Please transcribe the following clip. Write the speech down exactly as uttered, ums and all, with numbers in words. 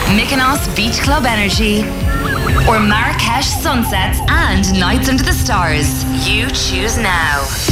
Mykonos Beach Club Energy, or Marrakesh sunsets and nights under the stars. You choose now.